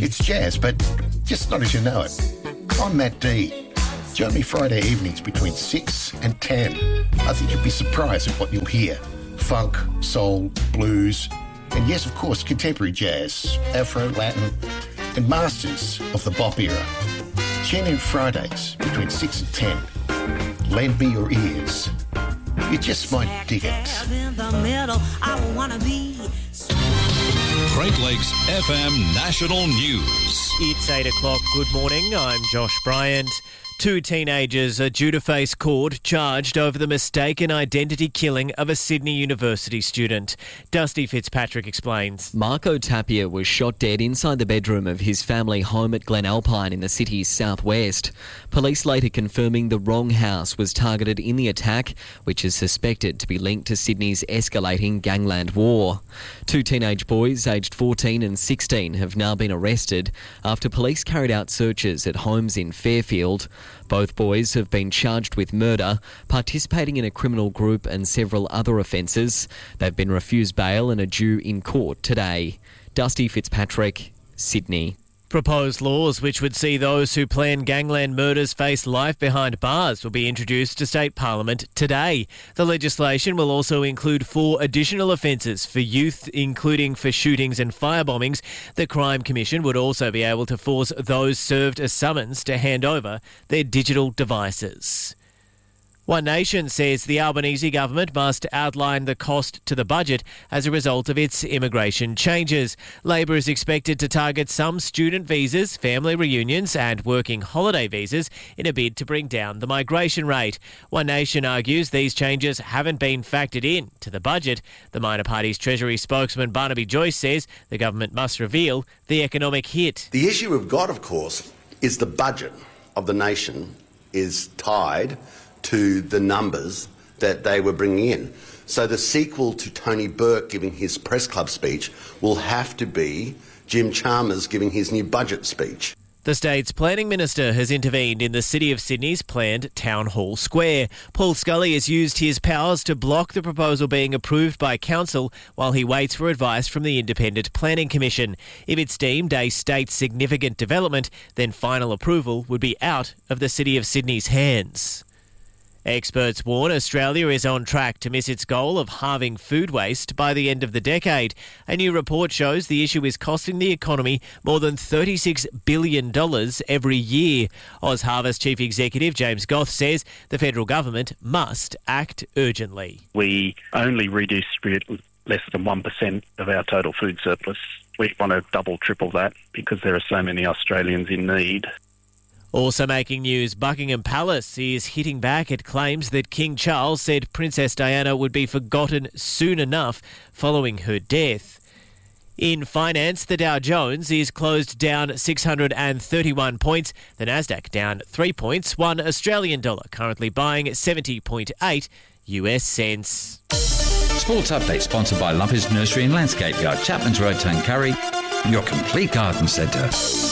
It's jazz, but just not as you know it. I'm Matt D. Join me Friday evenings between 6 and 10. I think you'll be surprised at what you'll hear. Funk, soul, blues, and yes, of course, contemporary jazz, Afro, Latin, and masters of the bop era. Tune in Fridays between 6 and 10. Lend me your ears. You just might dig it. Great Lakes FM National News. It's 8 o'clock. Good morning. I'm Josh Bryant. 2 teenagers are due to face court charged over the mistaken identity killing of a Sydney University student. Dusty Fitzpatrick explains. Marco Tapia was shot dead inside the bedroom of his family home at Glen Alpine in the city's southwest. Police later confirming the wrong house was targeted in the attack, which is suspected to be linked to Sydney's escalating gangland war. 2 teenage boys aged 14 and 16 have now been arrested after police carried out searches at homes in Fairfield. Both boys have been charged with murder, participating in a criminal group and several other offences. They've been refused bail and are due in court today. Dusty Fitzpatrick, Sydney. Proposed laws which would see those who plan gangland murders face life behind bars will be introduced to State Parliament today. The legislation will also include 4 additional offences for youth, including for shootings and firebombings. The Crime Commission would also be able to force those served a summons to hand over their digital devices. One Nation says the Albanese government must outline the cost to the budget as a result of its immigration changes. Labor is expected to target some student visas, family reunions and working holiday visas in a bid to bring down the migration rate. One Nation argues these changes haven't been factored in to the budget. The minor party's Treasury spokesman Barnaby Joyce says the government must reveal the economic hit. The issue we've got, of course, is the budget of the nation is tied to the numbers that they were bringing in. So the sequel to Tony Burke giving his press club speech will have to be Jim Chalmers giving his new budget speech. The state's planning minister has intervened in the City of Sydney's planned Town Hall Square. Paul Scully has used his powers to block the proposal being approved by council while he waits for advice from the Independent Planning Commission. If it's deemed a state significant development, then final approval would be out of the City of Sydney's hands. Experts warn Australia is on track to miss its goal of halving food waste by the end of the decade. A new report shows the issue is costing the economy more than $36 billion every year. OzHarvest Chief Executive James Goth says the federal government must act urgently. We only redistribute less than 1% of our total food surplus. We want to double, triple that because there are so many Australians in need. Also making news, Buckingham Palace is hitting back at claims that King Charles said Princess Diana would be forgotten soon enough following her death. In finance, the Dow Jones is closed down 631 points. The Nasdaq down 3 points. $1 Australian dollar currently buying 70.8 US cents. Sports update sponsored by Lumpy's Nursery and Landscape Yard, Chapman's Road, Tuncurry, your complete garden centre.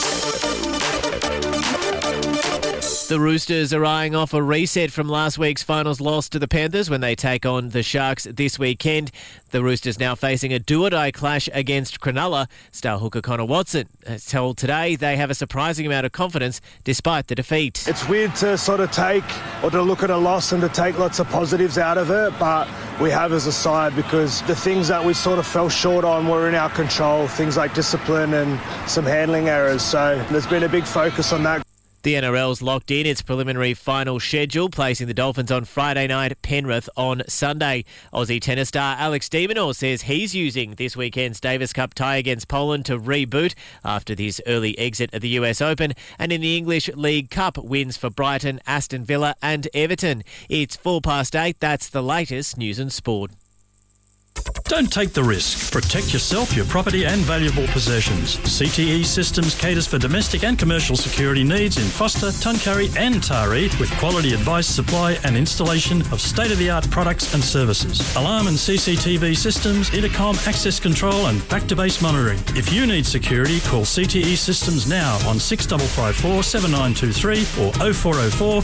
The Roosters are eyeing off a reset from last week's finals loss to the Panthers when they take on the Sharks this weekend. The Roosters now facing a do-or-die clash against Cronulla. Star hooker Connor Watson has told Today they have a surprising amount of confidence despite the defeat. It's weird to sort of take or to look at a loss and to take lots of positives out of it, but we have as a side because the things that we sort of fell short on were in our control, things like discipline and some handling errors. So there's been a big focus on that. The NRL's locked in its preliminary final schedule, placing the Dolphins on Friday night, Penrith on Sunday. Aussie tennis star Alex de Minaur says he's using this weekend's Davis Cup tie against Poland to reboot after his early exit at the US Open. And in the English League Cup, wins for Brighton, Aston Villa and Everton. It's 8:04. That's the latest news and sport. Don't take the risk. Protect yourself, your property and valuable possessions. CTE Systems caters for domestic and commercial security needs in Foster, Tuncurry and Taree with quality advice, supply and installation of state-of-the-art products and services. Alarm and CCTV systems, intercom, access control and back-to-base monitoring. If you need security, call CTE Systems now on 6554 7923 or 0404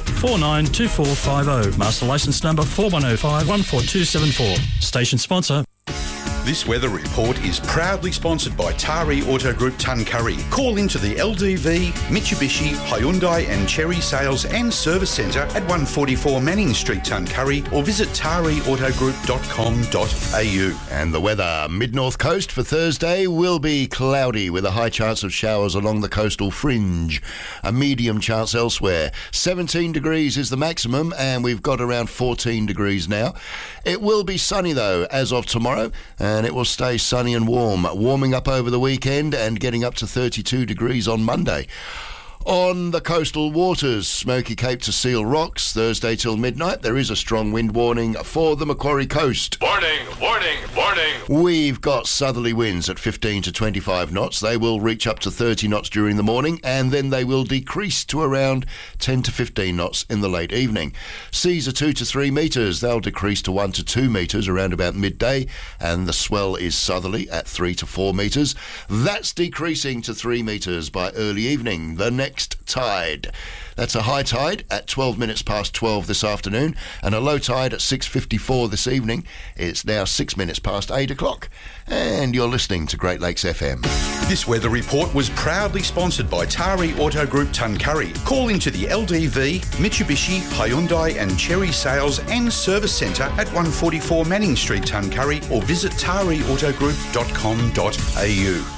492450. Master licence number 4105 14274. Station sponsor. This weather report is proudly sponsored by Tari Auto Group Tuncurry. Call into the LDV, Mitsubishi, Hyundai and Chery Sales and Service Centre at 144 Manning Street, Tuncurry, or visit tariautogroup.com.au. And the weather, mid-north coast for Thursday will be cloudy with a high chance of showers along the coastal fringe. A medium chance elsewhere. 17 degrees is the maximum and we've got around 14 degrees now. It will be sunny though as of tomorrow, and it will stay sunny and warm, warming up over the weekend and getting up to 32 degrees on Monday. On the coastal waters, Smoky Cape to Seal Rocks, Thursday till midnight, there is a strong wind warning for the Macquarie coast. Warning, warning, warning. We've got southerly winds at 15 to 25 knots. They will reach up to 30 knots during the morning, and then they will decrease to around 10 to 15 knots in the late evening. Seas are 2 to 3 metres. They'll decrease to 1 to 2 metres around about midday, and the swell is southerly at 3 to 4 metres. That's decreasing to 3 metres by early evening. The next tide. That's a high tide at 12 minutes past 12 this afternoon and a low tide at 6:54 this evening. It's now 6 minutes past 8 o'clock and you're listening to Great Lakes FM. This weather report was proudly sponsored by Tari Auto Group Tuncurry. Call into the LDV, Mitsubishi, Hyundai and Chery Sales and Service Centre at 144 Manning Street, Tuncurry, or visit tariautogroup.com.au.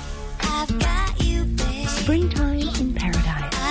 Springtime in paradise.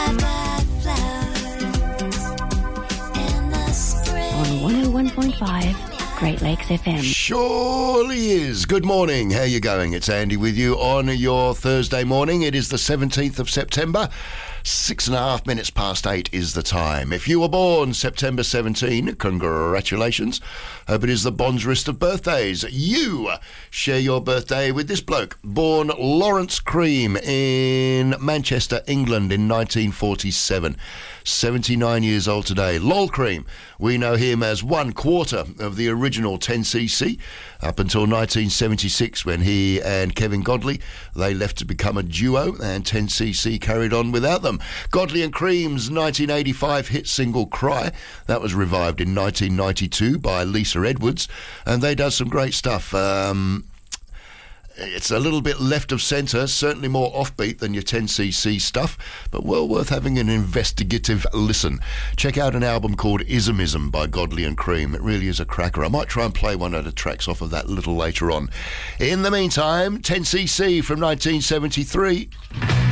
On 101.5 Great Lakes FM. Surely is. Good morning. How you going? It's Andy with you on your Thursday morning. It is the 17th of September. 6.5 minutes past 8 is the time. If you were born September 17, congratulations. Hope it is the Bondsrist of birthdays. You share your birthday with this bloke. Born Lawrence Cream in Manchester, England in 1947. 79 years old today. Lol Cream. We know him as 1/4 of the original 10cc up until 1976 when he and Kevin Godley, they left to become a duo and 10cc carried on without them. Godley and Cream's 1985 hit single Cry, that was revived in 1992 by Lisa Edwards, and they done some great stuff. It's a little bit left of centre, certainly more offbeat than your 10cc stuff, but well worth having an investigative listen. Check out an album called Ismism by Godley and Cream. It really is a cracker. I might try and play one of the tracks off of that a little later on. In the meantime, 10cc from 1973.